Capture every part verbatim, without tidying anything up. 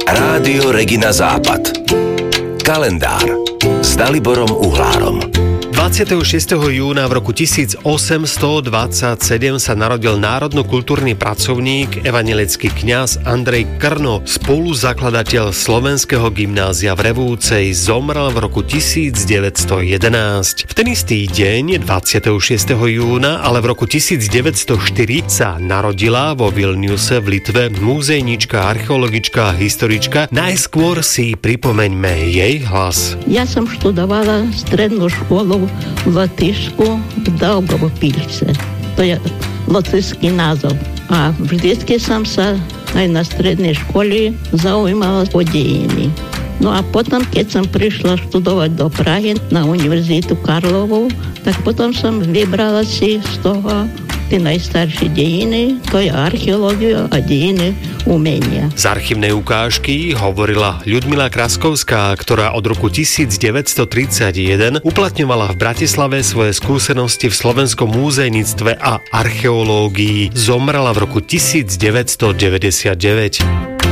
Rádio Regina Západ. Kalendár s Daliborom Uhlárom. dvadsiateho šiesteho júna v roku tisícosemstodvadsaťsedem sa narodil národno-kultúrny pracovník, evanjelický kňaz Andrej Krno, spoluzakladateľ Slovenského gymnázia v Revúcej. Zomrel v roku tisícdeväťstojedenásť. V ten istý deň, dvadsiateho šiesteho júna, ale v roku tisícdeväťstoštyri sa narodila vo Vilniuse v Litve múzejnička, archeologička a historička. Najskôr si pripomeňme jej hlas. Ja som študovala strednú školu v Lotyšsku v Daugavpilse. To je lotyšský názov. A vždycky som sa aj na strednej škole zaujímala o dejiny. No a potom, keď som prišla študovať do Prahy na Univerzitu Karlovu, tak potom som vybrala si z toho tie najstaršie dejiny, to je archeológia a dejiny umenia. Z archívnej ukážky hovorila Ľudmila Kraskovská, ktorá od roku devätnásťtridsaťjeden uplatňovala v Bratislave svoje skúsenosti v slovenskom múzejníctve a archeológii. Zomrela v roku devätnásťstodeväťdesiatdeväť.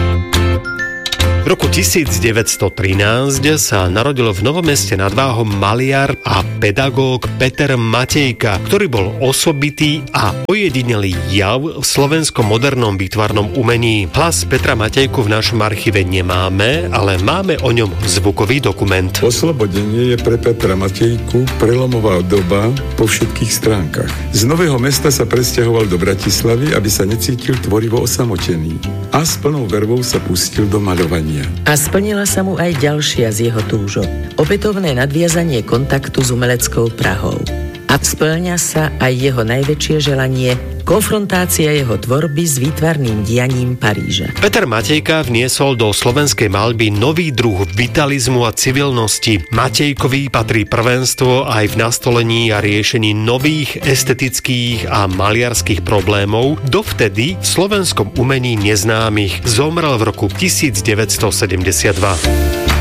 V roku devätnásťstotrinásť sa narodil v Novom Meste nad Váhom maliar a pedagóg Peter Matejka, ktorý bol osobitý a ojedinelý jav v slovenskom modernom výtvarnom umení. Hlas Petra Matejku v našom archíve nemáme, ale máme o ňom zvukový dokument. Oslobodenie je pre Petra Matejku prelomová doba po všetkých stránkach. Z Nového Mesta sa presťahoval do Bratislavy, aby sa necítil tvorivo osamotený. A s plnou vervou sa pustil do maľovania. A splnila sa mu aj ďalšia z jeho túžob. Opätovné nadviazanie kontaktu s umeleckou Prahou. A spĺňa sa aj jeho najväčšie želanie, konfrontácia jeho tvorby s výtvarným dianím Paríža. Peter Matejka vniesol do slovenskej maľby nový druh vitalizmu a civilnosti. Matejkovi patrí prvenstvo aj v nastolení a riešení nových estetických a maliarských problémov, dovtedy v slovenskom umení neznámych. Zomrel v roku devätnásťstosedemdesiatdva.